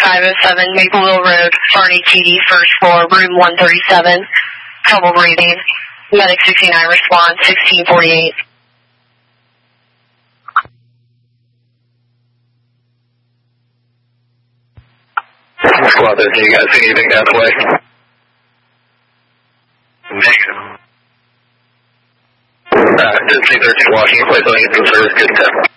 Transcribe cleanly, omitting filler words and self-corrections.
3507 Mapleville Road, Farney TD, first floor, room 137. Trouble breathing. Medic 69 response, 1648. Squad 13, you guys see anything down the way? Negative. Alright, 13 watching, place on your service, good 10.